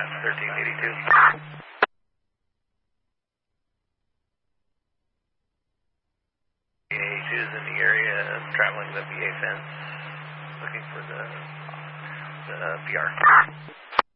Dispatch 1382. BA2 is in the area, traveling the BA10, looking for the PR.